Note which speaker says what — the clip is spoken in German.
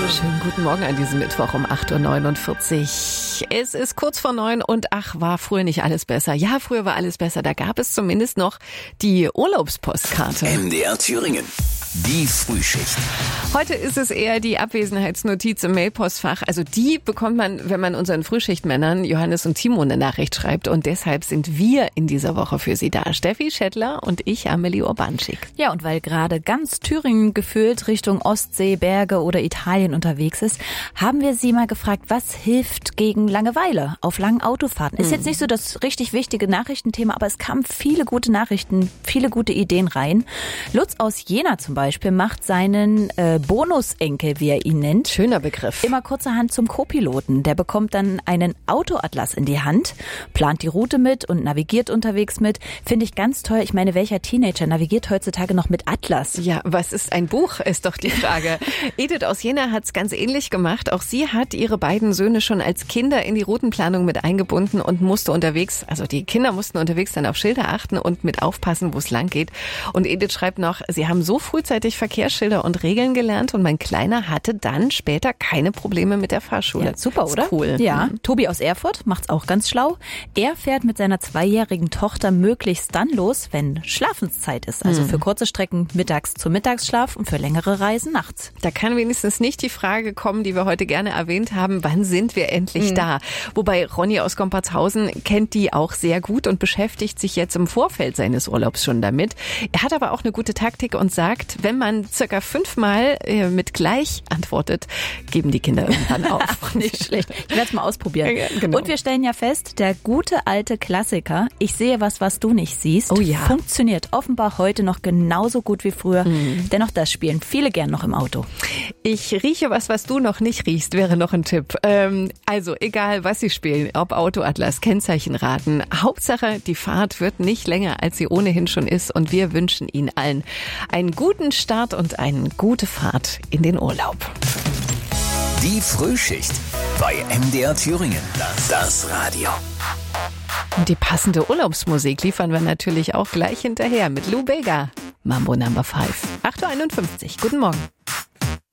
Speaker 1: Schönen guten Morgen an diesem Mittwoch um 8.49 Uhr. Es ist kurz vor 9 und war früher nicht alles besser? Ja, früher war alles besser. Da gab es zumindest noch die Urlaubspostkarte.
Speaker 2: MDR Thüringen. Die Frühschicht.
Speaker 1: Heute ist es eher die Abwesenheitsnotiz im Mailpostfach. Also die bekommt man, wenn man unseren Frühschichtmännern Johannes und Timo eine Nachricht schreibt. Und deshalb sind wir in dieser Woche für Sie da. Steffi Schettler und ich, Amelie Urbanschik.
Speaker 3: Ja, und weil gerade ganz Thüringen gefühlt Richtung Ostsee, Berge oder Italien unterwegs ist, haben wir Sie mal gefragt, was hilft gegen Langeweile auf langen Autofahrten? Ist jetzt nicht so das richtig wichtige Nachrichtenthema, aber es kamen viele gute Nachrichten, viele gute Ideen rein. Lutz aus Jena zum Beispiel macht seinen Bonusenkel, wie er ihn nennt.
Speaker 1: Schöner Begriff.
Speaker 3: Immer kurzerhand zum Co-Piloten. Der bekommt dann einen Autoatlas in die Hand, plant die Route mit und navigiert unterwegs mit. Finde ich ganz toll. Ich meine, welcher Teenager navigiert heutzutage noch mit Atlas?
Speaker 1: Ja, was ist ein Buch, ist doch die Frage. Edith aus Jena hat es ganz ähnlich gemacht. Auch sie hat ihre beiden Söhne schon als Kinder in die Routenplanung mit eingebunden und musste unterwegs, also die Kinder mussten unterwegs dann auf Schilder achten und mit aufpassen, wo es lang geht. Und Edith schreibt noch, sie haben so frühzeitig Verkehrsschilder und Regeln gelernt und mein Kleiner hatte dann später keine Probleme mit der Fahrschule.
Speaker 3: Ja, super, oder?
Speaker 1: Cool.
Speaker 3: Ja, Tobi aus Erfurt macht's auch ganz schlau. Er fährt mit seiner 2-jährigen Tochter möglichst dann los, wenn Schlafenszeit ist. Also für kurze Strecken mittags zum Mittagsschlaf und für längere Reisen nachts.
Speaker 1: Da kann wenigstens nicht die Frage kommen, die wir heute gerne erwähnt haben, wann sind wir endlich da? Wobei Ronny aus Gompertshausen kennt die auch sehr gut und beschäftigt sich jetzt im Vorfeld seines Urlaubs schon damit. Er hat aber auch eine gute Taktik und sagt, wenn man circa 5-mal mit gleich antwortet, geben die Kinder irgendwann auf.
Speaker 3: Nicht schlecht. Ich werde es mal ausprobieren.
Speaker 1: Ja, genau.
Speaker 3: Und wir stellen ja fest, der gute alte Klassiker, ich sehe was du nicht siehst,
Speaker 1: Oh ja.
Speaker 3: funktioniert offenbar heute noch genauso gut wie früher. Denn auch das spielen viele gern noch im Auto.
Speaker 1: Ich rieche was du noch nicht riechst, wäre noch ein Tipp. Also egal, was Sie spielen, ob Autoatlas, Kennzeichenraten, Hauptsache, die Fahrt wird nicht länger, als sie ohnehin schon ist. Und wir wünschen Ihnen allen einen guten Start und eine gute Fahrt in den Urlaub.
Speaker 2: Die Frühschicht bei MDR Thüringen. Das Radio.
Speaker 1: Und die passende Urlaubsmusik liefern wir natürlich auch gleich hinterher mit Lou Bega. Mambo Number 5. 8.51 Uhr. Guten Morgen.